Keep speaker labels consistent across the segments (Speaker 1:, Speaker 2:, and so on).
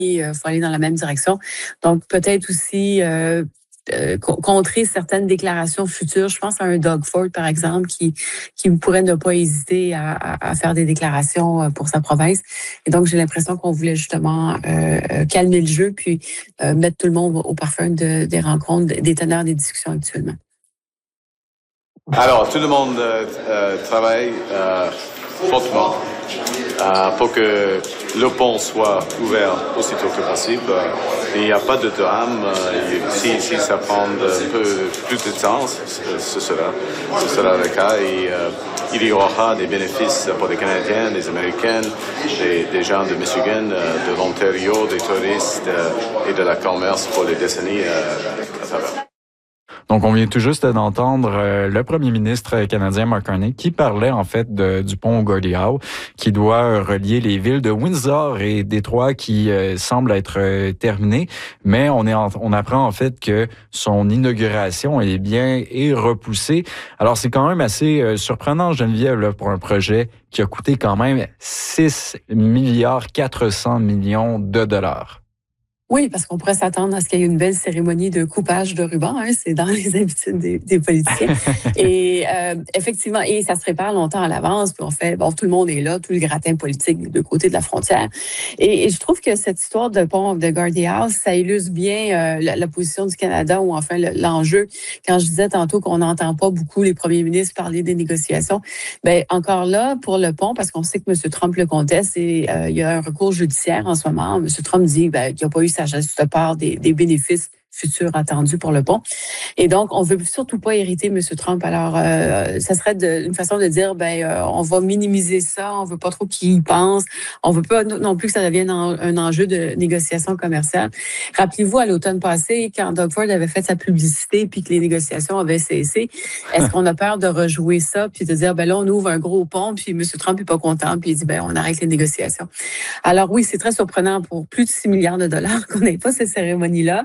Speaker 1: faut aller dans la même direction. Donc, peut-être aussi contrer certaines déclarations futures. Je pense à un Doug Ford, par exemple, qui pourrait ne pas hésiter à faire des déclarations pour sa province. Et donc, j'ai l'impression qu'on voulait justement calmer le jeu puis mettre tout le monde au parfum des rencontres, des teneurs des discussions actuellement.
Speaker 2: Alors, tout le monde travaille fortement pour que le pont soit ouvert aussitôt que possible. Il n'y a pas de drame. Si ça prend un peu plus de temps, ce sera le cas. Et il y aura des bénéfices pour les Canadiens, les Américains, des gens de Michigan, de l'Ontario, des touristes et de la commerce pour les décennies à travers.
Speaker 3: Donc, on vient tout juste d'entendre le premier ministre canadien Mark Carney qui parlait en fait du pont Gordie Howe qui doit relier les villes de Windsor et Détroit qui semble être terminé. Mais on apprend en fait que son inauguration est repoussée. Alors, c'est quand même assez surprenant, Geneviève, là, pour un projet qui a coûté quand même 6,4 milliards de dollars.
Speaker 1: Oui, parce qu'on pourrait s'attendre à ce qu'il y ait une belle cérémonie de coupage de ruban. C'est dans les habitudes des politiciens. Et effectivement, et ça se prépare longtemps à l'avance. Puis on fait, tout le monde est là, tout le gratin politique des deux côtés de la frontière. Et je trouve que cette histoire de pont de Gordie Howe, ça illustre bien la position du Canada ou enfin l'enjeu. Quand je disais tantôt qu'on n'entend pas beaucoup les premiers ministres parler des négociations, encore là, pour le pont, parce qu'on sait que M. Trump le conteste et il y a un recours judiciaire en ce moment. M. Trump dit qu'il n'y a pas eu sa juste part des bénéfices futurs attendus pour le pont. Et donc, on veut surtout pas hériter M. Trump. Alors, ça serait une façon de dire, on va minimiser ça, on veut pas trop qu'il y pense, on veut pas non plus que ça devienne un enjeu de négociation commerciale. Rappelez-vous, à l'automne passé, quand Doug Ford avait fait sa publicité puis que les négociations avaient cessé, est-ce qu'on a peur de rejouer ça puis de dire, là, on ouvre un gros pont puis M. Trump est pas content puis il dit, on arrête les négociations. Alors oui, c'est très surprenant pour plus de 6 milliards de dollars qu'on n'ait pas ces cérémonies-là.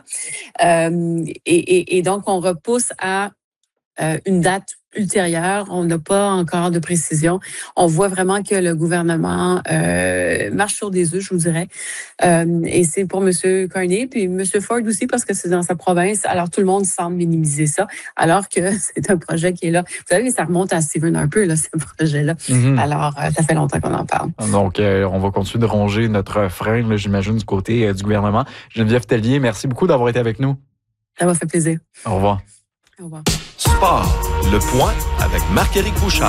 Speaker 1: Et donc, on repousse à une date ultérieure. On n'a pas encore de précision. On voit vraiment que le gouvernement marche sur des œufs, je vous dirais. Et c'est pour M. Carney, puis M. Ford aussi, parce que c'est dans sa province. Alors, tout le monde semble minimiser ça, alors que c'est un projet qui est là. Vous savez, ça remonte à Stephen Harper, là, ce projet-là. Mm-hmm. Alors, ça fait longtemps qu'on en parle.
Speaker 3: Donc, on va continuer de ronger notre frein, là, j'imagine, du côté du gouvernement. Geneviève Tellier, merci beaucoup d'avoir été avec nous.
Speaker 1: Ça m'a fait plaisir.
Speaker 3: Au revoir.
Speaker 1: Au revoir.
Speaker 4: Sport, le point avec Marc-Éric Bouchard.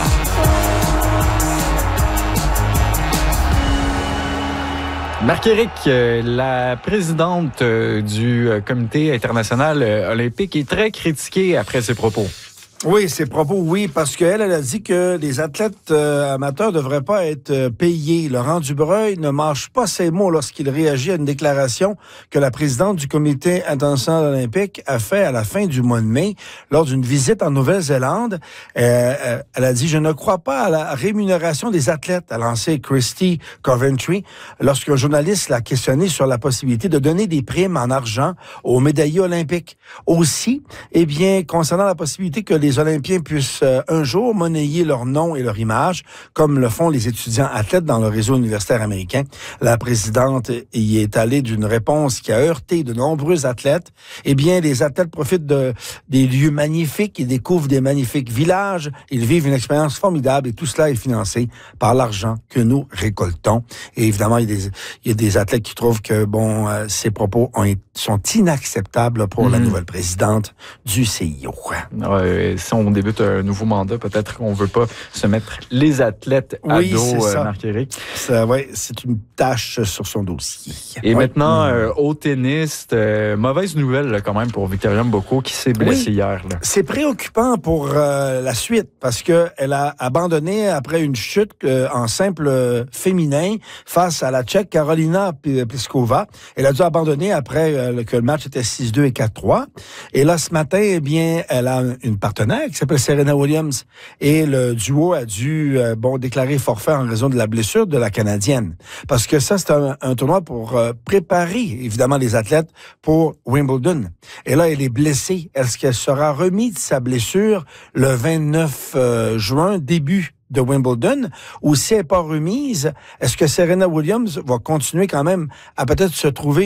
Speaker 3: Marc-Éric, la présidente du Comité international olympique est très critiquée après ses propos.
Speaker 5: Oui, ses propos, oui, parce qu'elle a dit que les athlètes amateurs ne devraient pas être payés. Laurent Dubreuil ne mâche pas ses mots lorsqu'il réagit à une déclaration que la présidente du Comité international olympique a fait à la fin du mois de mai lors d'une visite en Nouvelle-Zélande. Elle a dit « Je ne crois pas à la rémunération des athlètes », a lancé Christy Coventry lorsqu'un journaliste l'a questionné sur la possibilité de donner des primes en argent aux médaillés olympiques. Aussi, concernant la possibilité que les Olympiens puissent un jour monnayer leur nom et leur image, comme le font les étudiants athlètes dans le réseau universitaire américain. La présidente y est allée d'une réponse qui a heurté de nombreux athlètes. Les athlètes profitent des lieux magnifiques, ils découvrent des magnifiques villages, ils vivent une expérience formidable et tout cela est financé par l'argent que nous récoltons. Et évidemment, il y a des athlètes qui trouvent que, ces propos sont inacceptables pour la nouvelle présidente du CIO.
Speaker 3: Si on débute un nouveau mandat, peut-être qu'on ne veut pas se mettre les athlètes à dos, Marc-Éric.
Speaker 5: C'est une tâche sur son dossier.
Speaker 3: Et maintenant, au tennis, mauvaise nouvelle là, quand même pour Victoria Mboko qui s'est blessée hier. Là.
Speaker 5: C'est préoccupant pour la suite parce qu'elle a abandonné après une chute en simple féminin face à la Tchèque Karolina Pliskova. Elle a dû abandonner après que le match était 6-2 et 4-3. Et là, ce matin, elle a une partenaire qui s'appelle Serena Williams. Et le duo a dû déclarer forfait en raison de la blessure de la Canadienne. Parce que ça, c'est un tournoi pour préparer, évidemment, les athlètes pour Wimbledon. Et là, elle est blessée. Est-ce qu'elle sera remise de sa blessure le 29 juin, début de Wimbledon, ou si elle n'est pas remise, est-ce que Serena Williams va continuer quand même à peut-être se trouver